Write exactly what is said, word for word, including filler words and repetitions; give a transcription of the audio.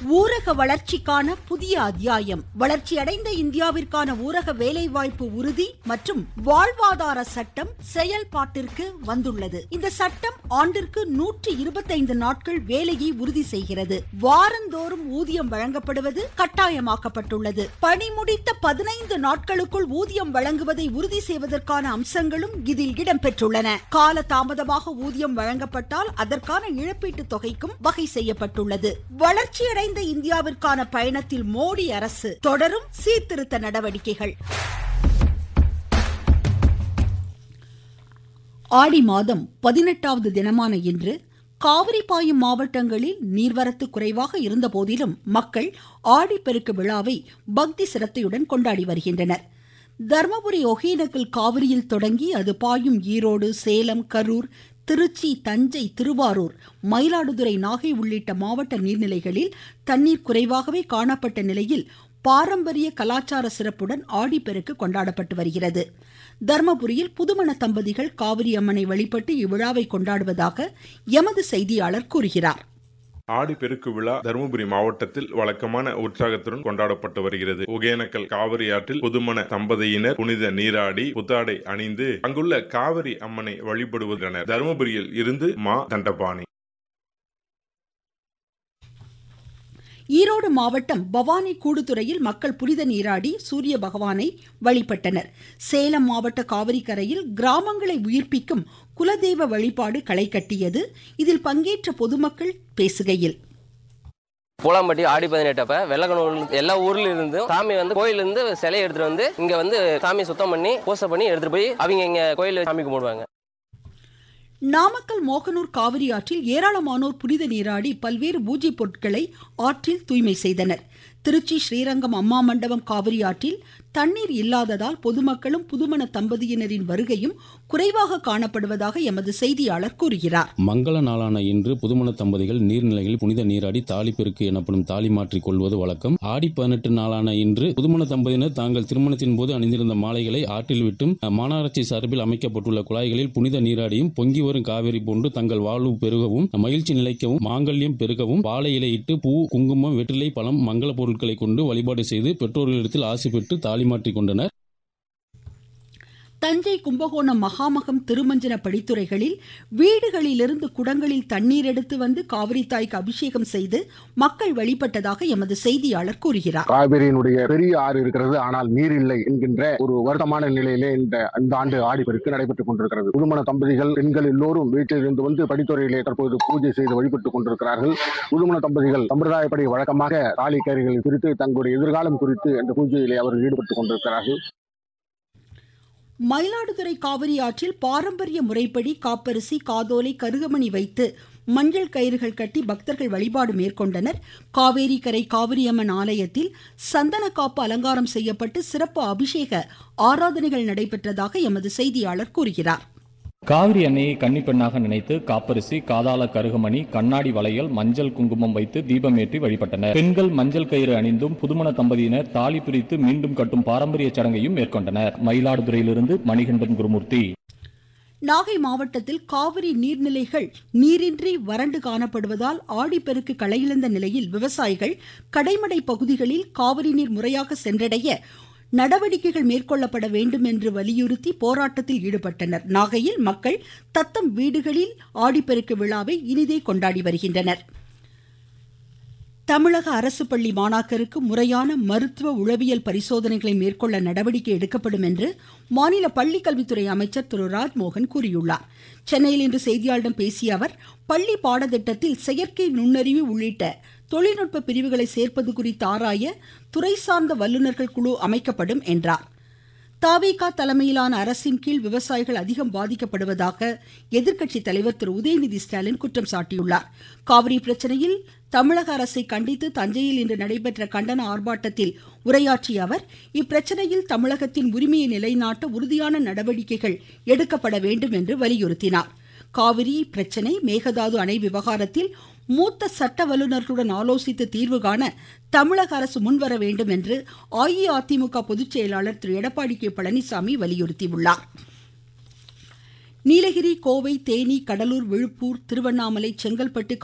ஊரக வளர்ச்சிக்கான புதிய அத்தியாயம். வளர்ச்சியடைந்த இந்தியாவிற்கான ஊரக வேலைவாய்ப்பு உறுதி மற்றும் வாழ்வாதார சட்டம் செயல்பாட்டிற்கு வந்துள்ளது. இந்த சட்டம் ஆண்டிற்கு நூற்றி இருபத்தைந்து நாட்கள் வேலையை உறுதி செய்கிறது. வாரந்தோறும் ஊதியம் வழங்கப்படுவது கட்டாயமாக்கப்பட்டுள்ளது. பணி முடித்த பதினைந்து நாட்களுக்குள் ஊதியம் வழங்குவதை உறுதி செய்வதற்கான அம்சங்களும் இதில் இடம்பெற்றுள்ளன. கால தாமதமாக ஊதியம் வழங்கப்பட்டால் அதற்கான இழப்பீட்டு தொகைக்கும் வகை செய்யப்பட்டுள்ளது. வளர்ச்சியடைந்த இந்தியாவிற்கான பயணத்தில் மோடி அரசு தொடரும் சீர்திருத்த நடவடிக்கைகள். ஆடி மாதம் பதினெட்டாவது தினமான இன்று காவிரி பாயும் மாவட்டங்களில் நீர்வரத்து குறைவாக இருந்த போதிலும் மக்கள் ஆடிப்பெருக்கு விழாவை பக்தி சிரத்தையுடன் கொண்டாடி வருகின்றனர். தர்மபுரி ஒகேனக்கல் காவிரியில் தொடங்கி அது பாயும் ஈரோடு, சேலம், கரூர், திருச்சி, தஞ்சை, திருவாரூர், மயிலாடுதுறை, நாகை உள்ளிட்ட மாவட்ட நீர்நிலைகளில் தண்ணீர் குறைவாகவே காணப்பட்ட நிலையில் பாரம்பரிய கலாச்சார சிறப்புடன் ஆடிப்பெருக்கு கொண்டாடப்பட்டு வருகிறது. தர்மபுரியில் புதுமண தம்பதிகள் காவிரி அம்மனை வழிபட்டு இவ்விழாவை கொண்டாடுவதாக எமது செய்தியாளர் கூறுகிறார். ஆடிப்பெருக்கு விழா தருமபுரி மாவட்டத்தில் வழக்கமான உற்சாகத்துடன் கொண்டாடப்பட்டு வருகிறது. ஒகேனக்கல் காவிரி ஆற்றில் புதுமண தம்பதியினர் புனித நீராடி புத்தாடை அணிந்து அங்குள்ள காவிரி அம்மனை வழிபடுவதனர். தருமபுரியில் இருந்து மா தண்டபாணி. ஈரோடு மாவட்டம் பவானி கூடுதுறையில் மக்கள் புனித நீராடி சூரிய பகவானை வழிபட்டனர். சேலம் மாவட்ட காவிரி கரையில் கிராமங்களை உயிர்ப்பிக்கும் குலதெய்வ வழிபாடு களை கட்டியது. இதில் பங்கேற்ற பொதுமக்கள் பேசுகையில், பூலாம்பட்டி ஆடி பதினெட்டப்ப வெள்ளக்கணூர் எல்லா ஊர்ல இருந்து சாமி வந்து கோயில இருந்து சிலையை எடுத்துட்டு வந்து இங்க வந்து சாமி சுத்தம் பண்ணி பூசை பண்ணி எடுத்துட்டு போய் அவங்க இங்க கோயில சாமி கும்பிடுவாங்க. நாமக்கல் மோகனூர் காவிரி ஆற்றில் ஏராளமானோர் புனித நீராடி பல்வேறு பூஜை பொருட்களை ஆற்றில் தூய்மை செய்தனர். திருச்சி ஸ்ரீரங்கம் அம்மா மண்டபம் காவிரி ஆற்றில் தண்ணீர் இல்லாததால் பொதுமக்களும் புதுமண தம்பதியினரின் வருகையும் குறைவாக காணப்படுவதாக எமது செய்தியாளர் கூறுகிறார். மங்கள நாளான இன்று புதுமண தம்பதிகள் நீர்நிலைகளில் புனித நீராடி தாலிப்பெருக்கு எனப்படும் தாலி மாற்றிக் கொள்வது வழக்கம். ஆடி பதினெட்டு நாளான இன்று புதுமண தம்பதியினர் தாங்கள் திருமணத்தின் போது அணிந்திருந்த மாலைகளை ஆற்றில் விட்டும் மாநகராட்சி சார்பில் அமைக்கப்பட்டுள்ள குழாய்களில் புனித நீராடியும் பொங்கி வரும் காவிரி போன்று தங்கள் வாழ்வு பெருகவும் மகிழ்ச்சி நிலைக்கவும் மாங்கல்யம் பெருகவும் வாழை இலையிட்டு பூ, குங்குமம், வெற்றிலை, பழம், மங்கள பொருட்களை கொண்டு வழிபாடு செய்து பெற்றோர்களிடத்தில் ஆசி பெற்று தாலி மாற்றிக் கொண்டனர். தஞ்சை, கும்பகோணம், மகாமகம், திருமஞ்சன படித்துறைகளில் வீடுகளிலிருந்து குடங்களில் தண்ணீர் எடுத்து வந்து காவிரி தாய்க்கு அபிஷேகம் செய்து மக்கள் வழிபட்டதாக எமது செய்தியாளர் கூறுகிறார். காவிரியினுடைய பெரிய ஆறு இருக்கிறது, ஆனால் நீர் இல்லை என்கின்ற ஒரு வருத்தமான நிலையிலே இந்த இந்த ஆண்டு ஆடிப்பெருக்கு நடைபெற்றுக் கொண்டிருக்கிறது. புதுமண தம்பதிகள் பெண்கள் எல்லோரும் வீட்டிலிருந்து வந்து படித்துறையிலே தற்போது பூஜை செய்து வழிபட்டுக் கொண்டிருக்கிறார்கள். புதுமண தம்பதிகள் சம்பிரதாயப்படி வழக்கமாக தாலி கயிறுகள் குறித்து தங்களுடைய எதிர்காலம் குறித்து அந்த பூஜையிலே அவர்கள் ஈடுபட்டுக் கொண்டிருக்கிறார்கள். மயிலாடுதுறை காவிரி ஆற்றில் பாரம்பரிய முறைப்படி காப்பரிசி, காதோலை, கருகமணி வைத்து மஞ்சள் கயிறுகள் கட்டி பக்தர்கள் வழிபாடு மேற்கொண்டனர். காவேரி கரை காவிரியம்மன் ஆலயத்தில் சந்தன காப்பு அலங்காரம் செய்யப்பட்டு சிறப்பு அபிஷேக ஆராதனைகள் நடைபெற்றதாக எமது செய்தியாளர் கூறுகிறார். காவிரி அன்னையை கன்னிப்பெண்ணாக நினைத்து காப்பரிசி, காதாள கருகமணி, கண்ணாடி வளையல், மஞ்சள் குங்குமம் வைத்து தீபமேற்றி வழிபட்டனர். பெண்கள் மஞ்சள் கயிறு அணிந்தும் புதுமண தம்பதியினர் தாலி பிரித்து மீண்டும் கட்டும் பாரம்பரிய சடங்கையும் மேற்கொண்டனர். மயிலாடுதுறையிலிருந்து மணிகண்டன் குருமூர்த்தி. நாகை மாவட்டத்தில் காவிரி நீர்நிலைகள் நீரின்றி வறண்டு காணப்படுவதால் ஆடிப்பெருக்கு களையிழந்த நிலையில் விவசாயிகள் கடைமடை பகுதிகளில் காவிரி நீர் முறையாக சென்றடைய நடவடிக்கைகள் மேற்கொள்ளப்பட வேண்டும் என்று வலியுறுத்தி போராட்டத்தில் ஈடுபட்டனர். நாகையில் மக்கள் தத்தம் வீடுகளில் ஆடிப்பெருக்கு விழாவை இனிதே கொண்டாடி வருகின்றனர். தமிழக அரசு பள்ளி மாணாக்கருக்கு முறையான மருத்துவ உளவியல் பரிசோதனைகளை மேற்கொள்ள நடவடிக்கை எடுக்கப்படும் என்று மாநில பள்ளிக்கல்வித்துறை அமைச்சர் திரு ராஜ்மோகன் கூறியுள்ளார். சென்னையில் இன்று செய்தியாளர்களிடம் பேசிய அவர், பள்ளி பாடத்திட்டத்தில் செயற்கை நுண்ணறிவு உள்ளிட்ட தொழில்நுட்ப பிரிவுகளை சேர்ப்பது குறித்து ஆராய துறை சார்ந்த வல்லுநர்கள் குழு அமைக்கப்படும் என்றார். தவிக தலைமையிலான அரசின் கீழ் விவசாயிகள் அதிகம் பாதிக்கப்படுவதாக எதிர்க்கட்சி தலைவர் திரு உதயநிதி ஸ்டாலின் குற்றம் சாட்டியுள்ளார். காவிரி பிரச்சனையில் தமிழக அரசை கண்டித்து தஞ்சையில் இன்று நடைபெற்ற கண்டன ஆர்ப்பாட்டத்தில் உரையாற்றிய அவர், இப்பிரச்சனையில் தமிழகத்தின் உரிமையை நிலைநாட்ட உறுதியான நடவடிக்கைகள் எடுக்கப்பட வேண்டும் என்று வலியுறுத்தினார். காவிரி பிரச்சனை, மேகதாது அணை விவகாரத்தில் மூத்த சட்ட வல்லுநர்களுடன் ஆலோசித்து தீர்வு காண தமிழக அரசு முன்வர வேண்டும் என்று அஇஅதிமுக பொதுச் செயலாளர் திரு எடப்பாடி கே பழனிசாமி வலியுறுத்தியுள்ளார். நீலகிரி, கோவை, தேனி, கடலூர், விழுப்புரம், திருவண்ணாமலை, செங்கல்பட்டு